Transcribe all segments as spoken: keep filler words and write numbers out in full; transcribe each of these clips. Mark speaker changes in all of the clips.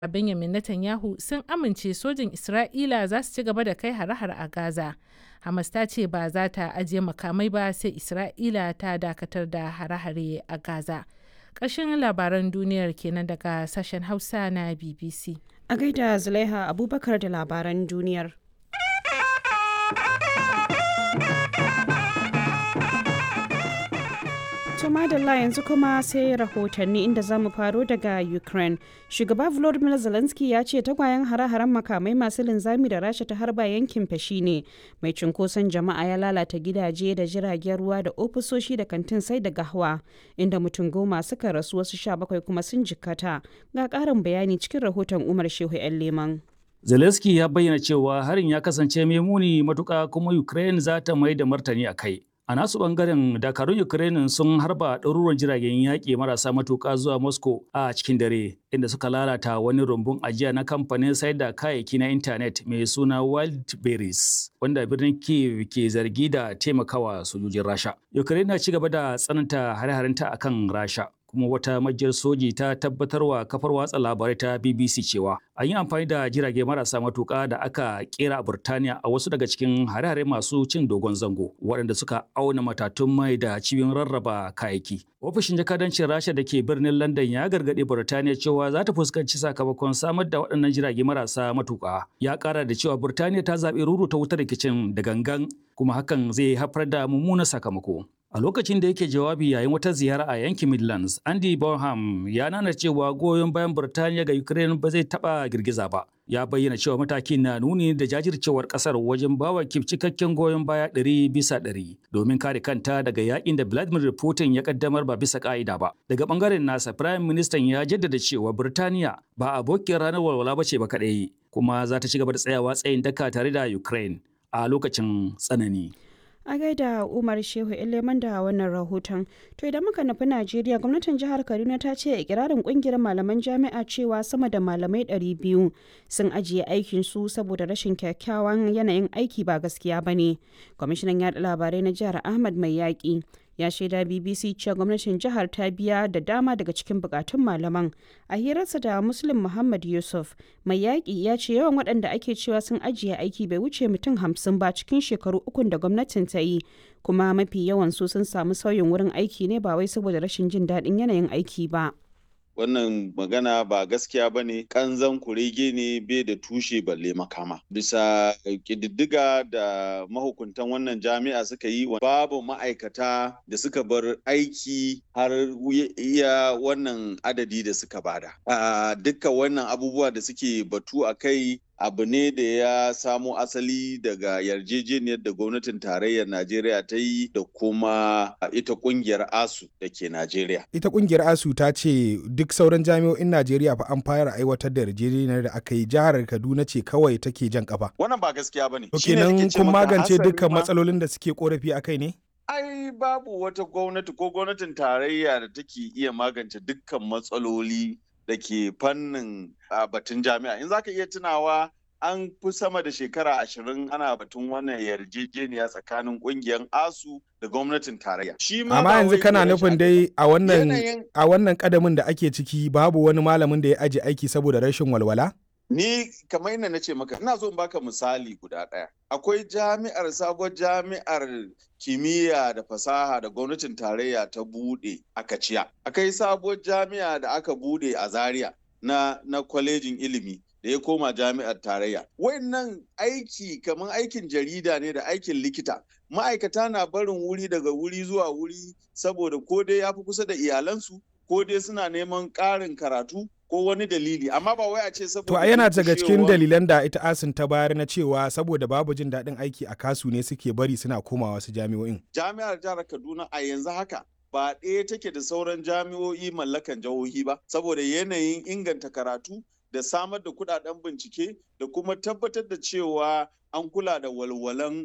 Speaker 1: Benjamin Netanyahu sun amince sojin Isra'ila za su ci gaba da kai hare-hare a Gaza. Hamas ta ce ba za ta ajiye makamai ba sai Isra'ila ta dakatar da hare-hare a Gaza. Ƙarshen labaran duniyar kenan daga sashen Hausa na B B C.
Speaker 2: A gaida Zulaiha Abubakar da labaran duniyar. madalla yanzu kuma sai rahotanni inda zamu faro daga Ukraine. Shugaba Volodymyr Zelensky ya ce tagwayen hare-haren makamai masu linzami da Rasha ta harba yankin fashi ne. Mai cunkoson jama'a ya lalata gidaje da jiragen ruwa da ofisoshi da kantin sai da gahwa, inda mutum goma suka rasu wasu sha bakwai kuma sun jikkata. Ga ƙarin bayani cikin rahoton Umar Shehu 'yan Leman.
Speaker 3: Zelensky ya bayyana cewa harin ya kasance mai muni matuƙa kuma Ukraine za ta mai da martani a kai. A nasu bangaren dakarun Ukraine sun harba ɗaruruwan jiragen yaƙi marasa matuƙa zuwa Moscow a cikin dare, inda suka lalata wani rumbun ajiya na kamfanin sayar da kayayyaki na intanet mai suna Wildberries, wanda birnin Kyiv ke zargi da taimakawa sojojin Rasha. Ukraine na ci gaba da tsananta hare-harenta akan Rasha. Kuma wata majiyar soji ta tabbatarwa kafar watsa labarai ta B B C cewa an yi amfani da jirage marasa matuƙa da aka kera a Burtaniya a wasu daga cikin hare-hare masu cin dogon zango waɗanda suka auna matatun mai da cibiyoyin rarraba kayayyaki. Ofishin jakadancin Rasha da ke birnin London ya gargaɗi Burtaniya cewa za ta fuskanci sakamakon samar da waɗannan jirage marasa matuƙa. Ya ƙara da cewa Burtaniya ta zaɓi ruruta wutar rikicin da gangan kuma hakan zai haifar da mummunan sakamako. A lokacin da yake jawabi yayin wata ziyara a yankin Midlands, Andy Bonham ya nana cewa goyon bayan Burtaniya ga Ukraine ba zai taɓa girgiza ba. Ya bayyana cewa matakin na nuni da jajircewar ƙasar wajen bawa Kyiv cikakken goyon baya ɗari bisa ɗari domin kare kanta daga yakin da Vladimir Putin ya kaddamar ba bisa ƙa'ida ba. Daga ɓangaren nasa, Firayim Ministan ya jaddada cewa Burtaniya ba abokiyar ranar walwala ba ce ba kaɗai, kuma za ta ci gaba da tsayawa tsayin daka tare da Ukraine a lokacin tsanani.
Speaker 2: A gaida Umar Shehu Eleman da wannan rahoton. To idan muka nufi Najeriya, gwamnatin jihar Kaduna ta ce ikirarin kungiyar malaman jami'a cewa sama da malamai ɗari biyu sun ajiye aikin su saboda rashin kyakkyawan yanayin aiki ba gaskiya ba ne. Kwamishinan yaɗa labarai na jihar Ahmad Mai Yaƙi ya shaida B B C cewa gwamnatin jihar ta biya da dama daga cikin bukatun malaman. A hirarsa da Muslim Muhammad Yusuf, Mai Yaƙi ya ce yawan waɗanda ake cewa sun ajiye aiki bai wuce mutum hamsin ba cikin shekaru ukun da gwamnatin ta yi, kuma mafi yawan su sun samu sauyin wurin aiki ne ba wai saboda rashin jin daɗin yanayin aiki ba.
Speaker 4: Wannan magana ba gaskiya ba ne, ƙanzan kurege ne bai da tushe balle makama. Bisa ƙididdiga da mahukuntan wannan jami'a suka yi, babu ma'aikata da suka bar aiki har iya wannan adadi da suka bada. Uh, dukkan wannan abubuwa da suke batu a kai abu ne da ya samo asali daga yarjejeniyar da gwamnatin tarayyar Najeriya ta yi da kuma ita kungiyar ASU da ke Najeriya.
Speaker 5: Ita kungiyar ASU ta ce duk sauran jami'o'in Najeriya fa an fara aiwatar da yarjejeniyar da aka yi, jihar Kaduna ce kawai take jan kafa.
Speaker 4: Wannan ba gaskiya bane.
Speaker 5: Kenan kun magance dukkan matsalolin da suke korafi akai ne?
Speaker 4: Ai babu wata gwamnati ko gwamnatin tarayya da take iya magance dukkan matsaloli da ke fannin batun jami'a. In zaka iya tunawa, an fi sama da shekara ashirin ana batun wannan yarjejeniya tsakanin kungiyar ASU da gwamnatin tarayya.
Speaker 5: Amma yanzu kana nufin dai a wannan a wannan kadamin da ake ciki babu wani malamin da ya aje aiki saboda rashin walwala?
Speaker 4: Ni kamar yadda na ce maka, ina so in baka misali guda ɗaya. Akwai jami'ar sabuwar jami'ar kimiyya da fasaha da gwamnatin tarayya ta bude a Kaciya. Akwai sabuwar jami'a da aka bude a Zaria na na kwalejin ilimi da ya koma jami'ar tarayya. Wannan aiki kamar aikin jarida ne da aikin likita. Ma'aikata na barin wuri daga wuri zuwa wuri saboda ko dai ya fi kusa da iyalansu, ko dai suna neman ƙarin karatu ko wani dalili, amma ba wai a ce saboda...
Speaker 5: To a yana daga cikin dalilan da ita asin ta bayar na cewa saboda babu jin daɗin aiki a kasu ne suke bari suna komawa wasu jami'o'in.
Speaker 4: Jami'ar jihar Kaduna a yanzu haka ba ɗaya take da sauran jami'o'i mallakan jihohi ba, saboda yanayin inganta karatu da samar da kuɗaɗen bincike da kuma tabbatar da cewa an kula da walwalan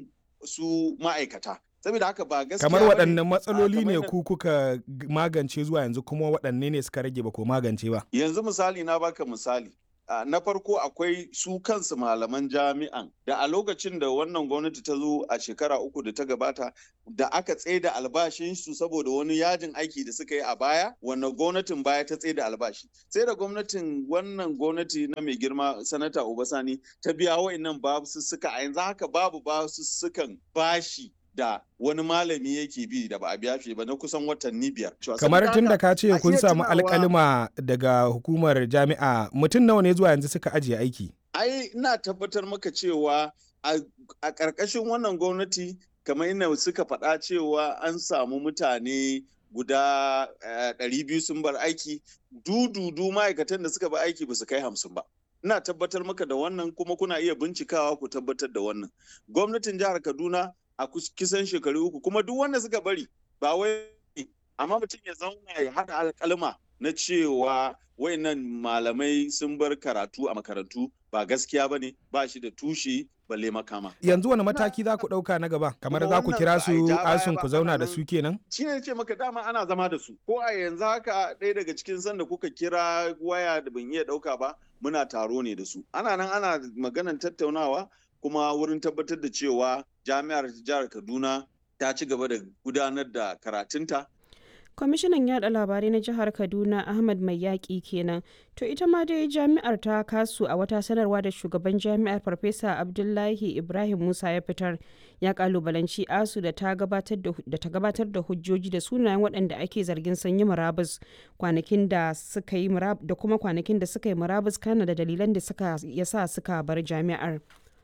Speaker 4: su ma'aikata. Saboda haka ba gaskiya
Speaker 5: kamar waɗannan matsaloli ne ku kuka magance zuwa yanzu, kuma waɗanne ne suka rage ba ko magance ba?
Speaker 4: Yanzu misali na baka misali. na farko akwai su kansu malaman jami'an da a lokacin da wannan gwamnati ta zo a shekara uku da ta gabata da aka tsaida albashinsu saboda wani yajin aiki da suka yi a baya, wannan gwamnatin baya ta tsaida albashi. Sai da gwamnatin wannan gwamnati na mai girma sanata Obasani ta biya wa'annan basussuka, a yanzu haka babu basussukan bashi da wani malami yake bi da ba a biya shi ba na kusan watanni biyar.
Speaker 5: Kamar tun da ka ce kun samu alƙalima daga hukumar jami'a, mutum nawa ne zuwa yanzu suka ajiye aiki?
Speaker 4: Ai ina tabbatar maka cewa a ƙarƙashin wannan gwamnati kamar ina suka faɗa cewa an samu mutane guda ɗari biyu sun bar aiki, dududu ma'aikatan da suka bar aiki ba su kai hamsin ba. Ina tabbatar maka da wannan kuma kuna iya bincikawa ku tabbatar da wannan. Gwamnatin jihar Kaduna a kisan shekaru uku kuma duk wanda suka bari ba wai amma mutum ya zauna ya haɗa alƙalma na cewa wayannan malamai sun bar karatu a makarantu ba gaskiya ba ne, ba shi da tushe balle makama.
Speaker 5: Yanzu wani mataki za ku ɗauka na gaba? Kamar za ku kira su asun ku zauna da su kenan?
Speaker 4: Shi ne ce maka dama ana zama da su. Ko a yanzu haka ɗaya daga cikin sanda kuka kira waya da ban iya ɗauka ba muna taro ne da su. Ana nan ana maganan tattaunawa kuma wurin tabbatar da cewa jami'ar jihar Kaduna ta ci gaba da gudanar da karatunta.
Speaker 2: Kwamishinan yada labarai na jihar Kaduna Ahmad Mai Yaƙi kenan. To ita ma dai jami'ar ta kasu a wata sanarwa da shugaban jami'ar Farfesa Abdullahi Ibrahim Musa ya fitar, ya kalubalanci ASU da ta gabatar da hujjoji da sunayen waɗanda ake zargin sun yi murabus kwanakin da suka yi da kuma kwanakin da suka yi murabus kana da dalilan da suka yasa suka bar jami'ar.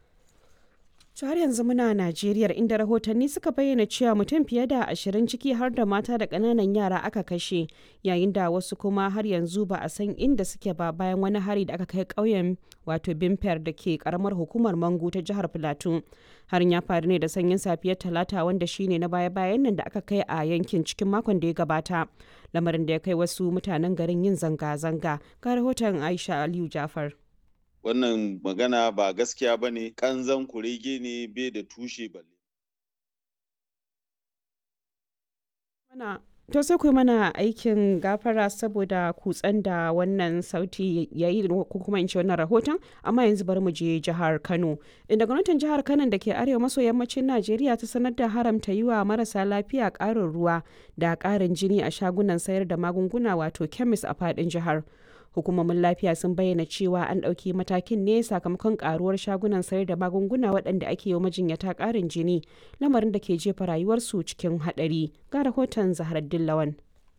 Speaker 2: har yanzu muna Najeriya inda rahotanni suka bayyana cewa mutum fiye da ashirin ciki har da mata da ƙananan yara aka kashe, yayin da wasu kuma har yanzu ba a san inda suke ba bayan wani hari da aka kai ƙauyen wato Bimper da ke karamar hukumar Mangu ta jihar Filato. Harin ya faru ne da sanyin safiyar Talata wanda shine na baya-bayan nan da aka kai a yankin cikin makon da ya gabata. Lamarin da ya kai wasu mutanen garin yin zanga-zanga. Ga rahoton Aisha Aliyu Jafar.
Speaker 4: Wannan magana ba gaskiya ba ne, ƙanzan kurege ne bai da tushe balle.
Speaker 2: To sai ku mana aikin gafara saboda kutsen da wannan sauti ya yi ko kuma in ce wannan rahoton, amma yanzu bari mu je jihar Kano. Inda gwamnatin jihar Kano da ke arewa maso yammacin Najeriya ta sanar da haramta yi wa marasa lafiya ƙarin ruwa da ƙarin jini a shagunan sayar da magunguna wato kemis a faɗin jihar. Hukumomin lafiya sun bayyana cewa an ɗauki matakin ne sakamakon karuwar shagunan sayar da magunguna waɗanda ake yi majinyata ƙarin jini, lamarin da ke jefa rayuwarsu cikin haɗari. Ga rahoton Zaharaddin Lawan.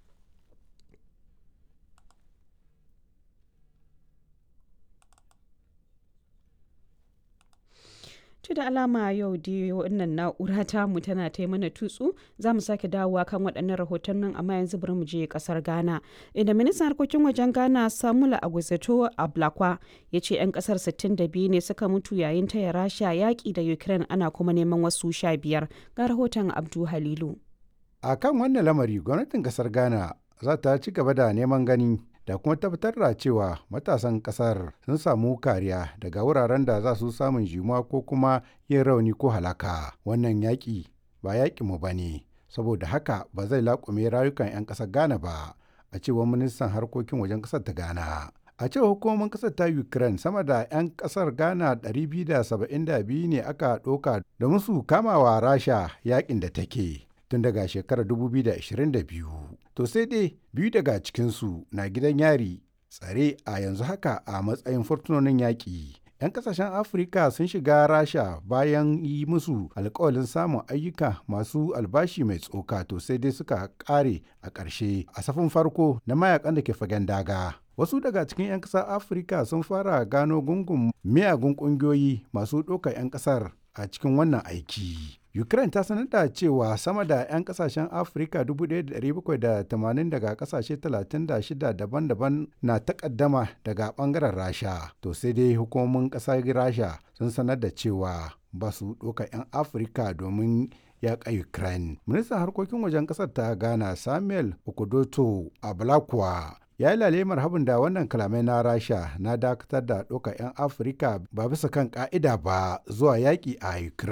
Speaker 2: To da alama yau dai wannan na'ura tamu tana ta mana tutsu, za mu sake dawowa kan waɗannan rahotannin, amma yanzu bari mu je ƙasar Ghana. Inda ministan harkokin wajen Ghana Samuel Agwuzeto Ablakwa ya ce 'yan ƙasar sittin da biyu ne suka mutu yayin taya Rasha yaƙi da Ukraine, ana kuma neman wasu sha biyar. Ga rahoton Abdu Halilu.
Speaker 6: A kan wannan lamari gwamnatin ƙasar Ghana za ta ci gaba da neman gani da kuma tabbatar da cewa matasan kasar sun samu kariya daga wuraren da za su samun jimuwa ko kuma yin rauni ko halaka. Wannan yaƙi ba yaƙi mu ba ne, saboda haka ba zai laƙume rayukan 'yan ƙasar Ghana ba, a cewar ministan harkokin wajen ƙasar ta Ghana. A cewar hukumomin ƙasar ta Ukraine, sama da 'yan ƙasar Ghana ɗari biyu da saba'in da biyu ne aka ɗauka da musu kamawa Rasha yaƙin da take tun daga shekarar dubu biyu da ashirin da biyu. To sai dai biyu daga cikinsu na gidan yari tsare a yanzu haka a matsayin fursunonin yaƙi. 'Yan kasashen Afirka sun shiga Rasha bayan yi musu alkawalin samun ayyuka masu albashi mai tsoka, to sai dai suka ƙare a ƙarshe a safin farko na mayakan da ke fagen daga. Wasu daga cikin 'yan ƙasar Afirka sun fara gano gungun miyagun ƙungiyoyi masu ɗaukar 'yan ƙasar a cikin wannan aiki. Ukraine ta sanar da cewa sama da 'yan kasashen Afirka dubu ɗaya da ɗari bakwai da tamanin daga kasashe talatin da shida daban-daban na takaddama daga bangaren Rasha. To sai dai hukumomin ƙasar Rasha sun sanar da cewa ba su ɗauka 'yan Afirka domin yaƙa Ukraine. Ministan harkokin wajen ƙasar ta Ghana Samuel Okudoto Ablakwa ya yi lalemar habin da wannan kalamai na Rasha na dakatar da ɗaukar 'yan Afirka ba bisa kan ƙa'ida ba zuwa yaƙi a Ukraine.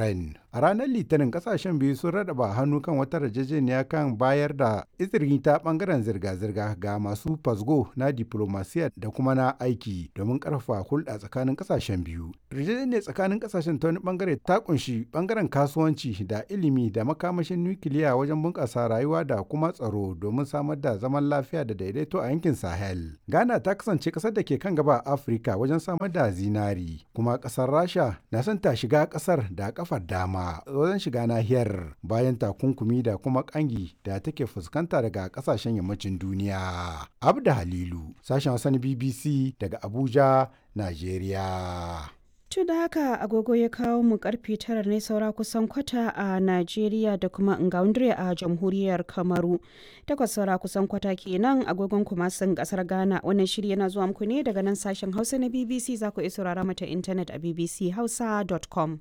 Speaker 6: A ranar Litinin kasashen biyu sun raɗaba hannu kan wata yarjejeniya kan bayar da izini ta bangaren zirga-zirga ga masu fasgo na diplomasiya da kuma na aiki domin karfafa hulɗa tsakanin kasashen biyu. Yarjejeniyar tsakanin kasashen ta wani bangare ta kunshi bangaren kasuwanci da ilimi da makamashin nukiliya wajen bunƙasa rayuwa da kuma tsaro domin samar da zaman lafiya da daidaito a yankin Sahel. Ghana ta kasance kasar da ke kan gaba a Afirka wajen samar da zinari, kuma kasar Rasha na son ta shiga kasar da kafar dama wajen shiga nahiyar bayan takunkumi da kuma kangi da take fuskanta daga kasashen yammacin duniya. Abda Halilu, sashen Hausa na B B C daga Abuja, Najeriya.
Speaker 2: To da haka agogo ya kawo mu karfe tara ne saura kusan kwata a Najeriya da kuma Ngaundre a jamhuriyar Kamaru. Takwas saura kusan kwata kenan agogon kuma sun kasar Ghana. Wannan shiri yana zuwa muku ne daga nan sashen Hausa na B B C, za ku iya saurara mata intanet a b b c hausa dot com.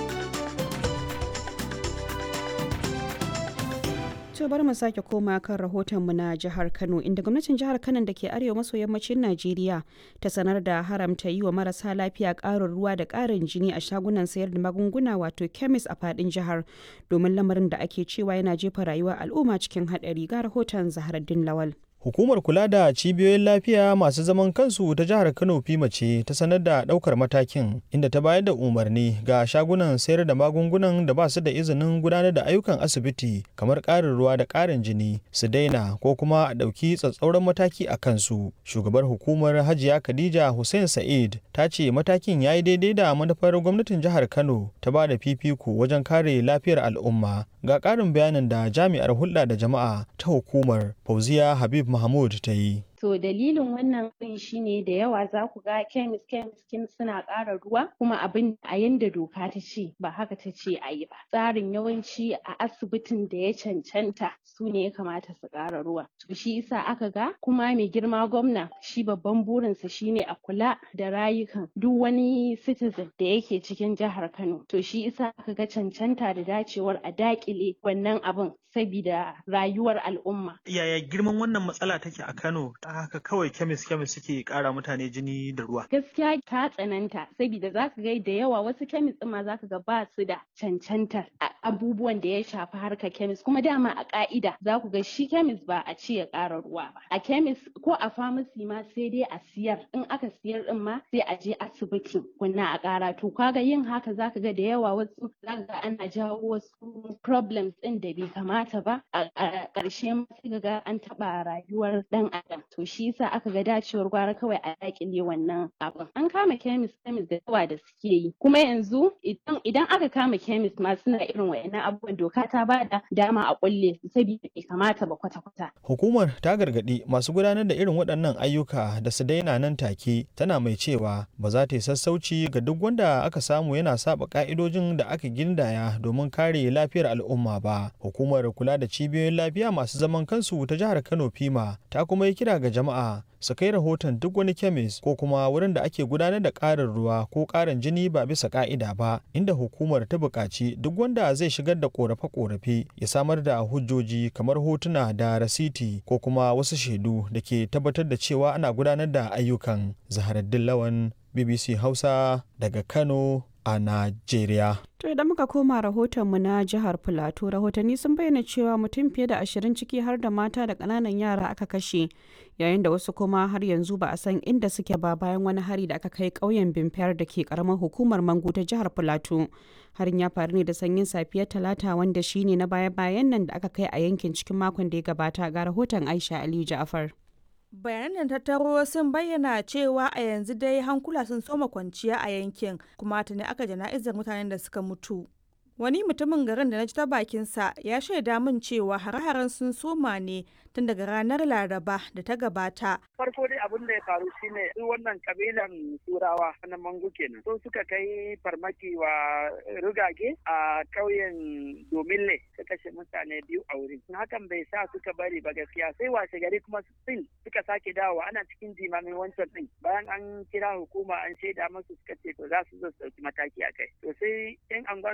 Speaker 2: To bari mu sake koma kan rahotonmu na jihar Kano, inda gwamnatin jihar Kano da ke arewa maso yammacin Najeriya ta sanar da haramta yi wa marasa lafiya ƙarin ruwa da ƙarin jini a shagunan sayar da magunguna wato chemist a faɗin jihar, domin lamarin da ake cewa yana jefa rayuwar al'umma cikin haɗari. Ga rahoton Zaharaddin Lawal.
Speaker 7: Hukumar kula da cibiyoyin lafiya masu zaman kansu ta jihar Kano Fima ce ta sanar da ɗaukar matakin, inda ta bayar da umarni ga shagunan sayar da magungunan da ba su da izinin gudanar da ayyukan asibiti kamar ƙarin ruwa da ƙarin jini su daina ko kuma a ɗauki tsatsauran mataki a kansu. Shugabar hukumar Hajiya Khadija Hussein Sa'id ta ce matakin ya yi daidai da manufar gwamnatin jihar Kano ta ba da fifiko wajen kare lafiyar al'umma. Ga ƙarin bayanin da jami'ar hulɗa da jama'a ta hukumar Fauziya Habib Mahmud ta yi.
Speaker 8: To dalilin wannan abin shine da yawa za ku ga kemis kemis kemis suna ƙara ruwa, kuma abin a yanda doka ta ce ba haka ta ce a yi ba. Tsarin yawanci a asibitin da ya cancanta su ne ya kamata su ƙara ruwa. To shi isa aka ga kuma mai girma gwamna shi babban burinsa shine a kula da rayukan duk wani citizen da yake cikin jihar Kano. To shi isa aka ga cancanta da dacewar a daƙile wannan abin sabida rayuwar al'umma.
Speaker 9: Yaya girman wannan matsala take a Kano? Haka kawai kemis kemis suke kara mutane jini da ruwa.
Speaker 8: Gaskiya ta tsananta saboda za ka ga da yawa wasu kemis ɗin ma za ka ga ba su da cancantar abubuwan da ya shafi harkar kemis, kuma dama a ka'ida za ku ga shi kemis ba a ce ya ƙara ruwa ba. A kemis ko a famasi ma sai dai a siyar, in aka siyar ɗin ma sai a je asibiti kunna a ƙara. To kaga yin haka za ka ga da yawa wasu za ka ga ana jawo wasu problems ɗin da bai kamata ba, a ƙarshe ma sai ga an taɓa rayuwar ɗan adam. To shi yasa aka ga dacewar gwara kawai a dakile wannan abin. An kama kemis kemis da yawa da suke yi, kuma yanzu idan idan aka kama kemis ma suna irin wayannan abubuwan, doka ta bada dama a kulle su saboda bai kamata ba kwata kwata.
Speaker 7: Hukumar ta gargadi masu gudanar da irin waɗannan ayyuka da su daina nan take, tana mai cewa ba za ta yi sassauci ga duk wanda aka samu yana saba ka'idojin da aka gindaya domin kare lafiyar al'umma ba. Hukumar kula da cibiyoyin lafiya masu zaman kansu ta jihar Kano Fima ta kuma yi kira ga jama'a su kai rahoton duk wani kemis ko kuma wurin da ake gudanar da ƙarin ruwa ko ƙarin jini ba bisa ƙa'ida ba, inda hukumar ta buƙaci duk wanda zai shigar da ƙorafe-ƙorafe ya samar da hujjoji kamar hotuna da rasiti ko kuma wasu shaidu da ke tabbatar da cewa ana gudanar da ayyukan. Zaharaddin Lawan, B B C Hausa daga Kano a Najeriya.
Speaker 2: To idan muka koma rahotonmu na jihar Filato, rahotanni sun bayyana cewa mutum fiye da ashirin ciki har da mata da ƙananan yara aka kashe, yayin da wasu kuma har yanzu ba a san inda suke ba bayan wani hari da aka kai ƙauyen Bimfiyar da ke ƙaramar hukumar Mangu ta jihar Filato. Harin ya faru ne da sanyin safiyar Talata, wanda shine na baya-bayan nan da aka kai a yankin cikin makon da ya gabata. Ga rahoton Aisha Aliyu Ja'afar.
Speaker 10: Bayanan tattaro sun bayyana cewa a yanzu dai hankula sun soma kwanciya a yankin, kuma tuni aka jana'izar mutanen da suka mutu. Wani mutumin garin da na ji ta bakinsa ya shaida min cewa hare-haren sun soma ne tun daga ranar Laraba da ta gabata.
Speaker 11: Farko dai abin da ya faru shine su wannan kabilan Turawa na Mangu kenan. Sun suka kai farmaki wa rugage a ƙauyen Domille, ta kashe mutane biyu a wurin. Hakan bai sa suka bari ba gaskiya, sai washe gari kuma still suka sake dawowa, ana cikin jimamin wancan din. Bayan an kira hukuma an shaida masu, suka ce to za su zo su ɗauki mataki a kai. To sai yan anguwan suka ce in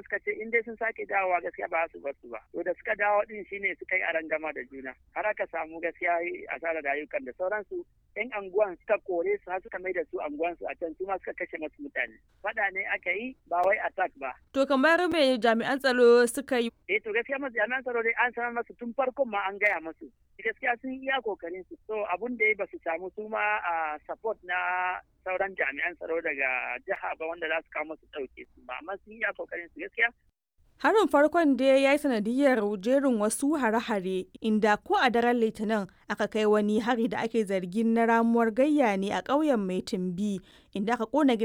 Speaker 11: in dai sun sake dawowa gaskiya ba su bar su ba. To da suka dawo din shine suka yi arangama da juna. Har aka samu gaskiya asarar rayukan da sauransu. Yan anguwan suka kore su har suka mai da su anguwan su a can su ma suka kashe masu mutane. Fada ne aka yi ba wai attack ba.
Speaker 10: To kamar me jami'an tsaro suka yi?
Speaker 11: Eh to gaskiya masu jami'an tsaro dai an sanar masu tun farkon ma an gaya masu. Gaskiya sun iya kokarin su. So abun da ba su samu su ma a support na sauran jami'an tsaro daga jiha ba wanda za su kawo masu ɗauke su ba amma sun iya kokarin su gaskiya.
Speaker 10: Harin farkon da ya yi sanadiyar jerin wasu hare-hare inda ko a daren Litinin aka kai wani hari da ake zargin na ramuwar gayya ne a ƙauyen Mai Tumbi inda aka ƙona